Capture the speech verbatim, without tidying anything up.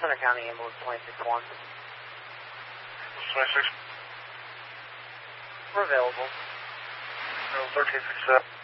Center County Ambulance twenty-six one. twenty-six. We're available. thirteen sixty-seven.